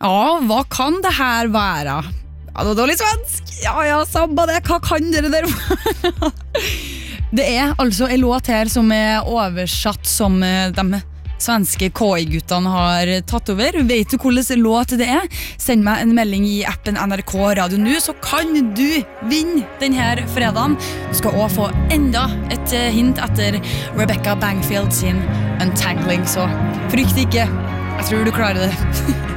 Ja, hva kan det her være? Ja, det var dårlig svensk. Ja, samme det. Hva kan dere der? Det altså en låt her som oversatt som de svenske KI-guttene har tatt over. Vet du hvordan låt det Send meg en melding i appen NRK Radio nå, så kan du vinne denne fredagen. Du skal også få enda et hint etter Rebecca Bangfield sin Untangling, så frykt ikke. Jeg tror du klarer det.